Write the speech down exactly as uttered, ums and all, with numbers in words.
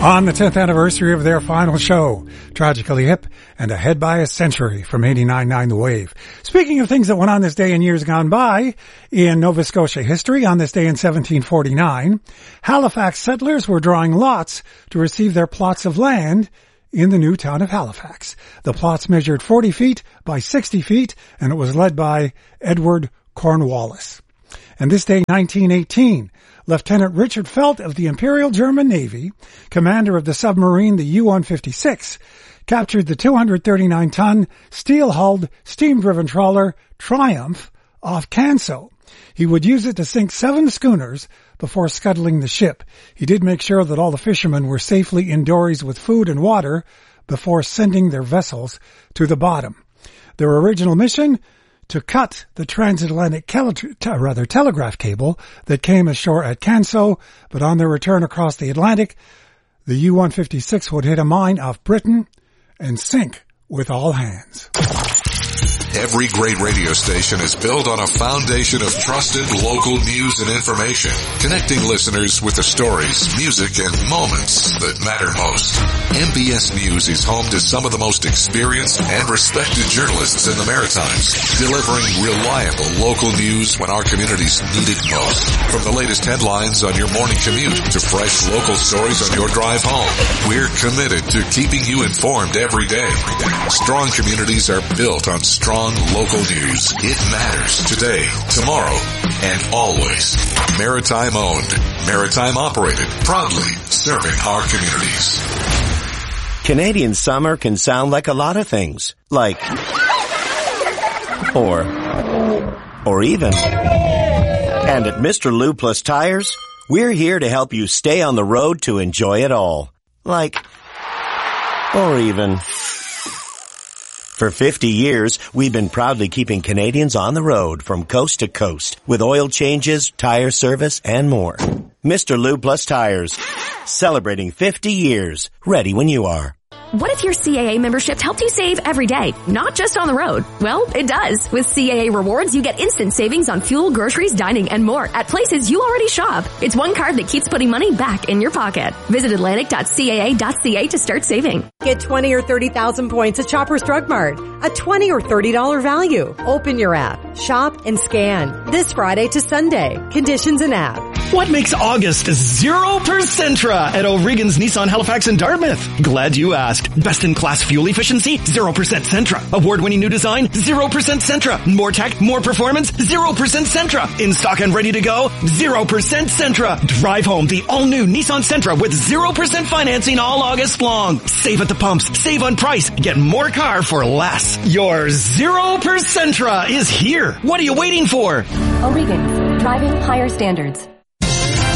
On the tenth anniversary of their final show, Tragically Hip and Ahead by a Century from eighty-nine point nine The Wave. Speaking of things that went on this day in years gone by, in Nova Scotia history, on this day in seventeen forty-nine, Halifax settlers were drawing lots to receive their plots of land in the new town of Halifax. The plots measured forty feet by sixty feet, and it was led by Edward Cornwallis. And this day, nineteen eighteen, Lieutenant Richard Felt of the Imperial German Navy, commander of the submarine the U one fifty-six, captured the two hundred thirty-nine ton steel-hulled, steam-driven trawler Triumph off Canso. He would use it to sink seven schooners before scuttling the ship. He did make sure that all the fishermen were safely indoors with food and water before sending their vessels to the bottom. Their original mission: to cut the transatlantic tel- rather telegraph cable that came ashore at Canso, but on their return across the Atlantic, the U one fifty-six would hit a mine off Britain and sink with all hands. Every great radio station is built on a foundation of trusted local news and information, connecting listeners with the stories, music, and moments that matter most. M B S News is home to some of the most experienced and respected journalists in the Maritimes, delivering reliable local news when our communities need it most. From the latest headlines on your morning commute to fresh local stories on your drive home, we're committed to keeping you informed every day. Strong communities are built on strong local news. It matters today, tomorrow, and always. Maritime owned, maritime operated, proudly serving our communities. Canadian summer can sound like a lot of things. Like, or, or even. And at Mister Lube Plus Tires, we're here to help you stay on the road to enjoy it all. Like, or even. For fifty years, we've been proudly keeping Canadians on the road from coast to coast with oil changes, tire service, and more. Mister Lube Plus Tires, celebrating fifty years, ready when you are. What if your C A A membership helped you save every day, not just on the road? Well, it does. With C A A Rewards, you get instant savings on fuel, groceries, dining, and more at places you already shop. It's one card that keeps putting money back in your pocket. Visit Atlantic dot C A A dot C A to start saving. Get twenty or thirty thousand points at Shoppers Drug Mart. A twenty or thirty dollars value. Open your app, shop, and scan. This Friday to Sunday. Conditions and app. What makes August zero percentra at O'Regan's Nissan Halifax and Dartmouth? Glad you asked. Best-in-class fuel efficiency? zero percent Sentra. Award-winning new design? zero percent Sentra. More tech, more performance? zero percent Sentra. In stock and ready to go? zero percent Sentra. Drive home the all-new Nissan Sentra with zero percent financing all August long. Save at the pumps. Save on price. Get more car for less. Your zero percentra is here. What are you waiting for? O'Regan's. Driving higher standards.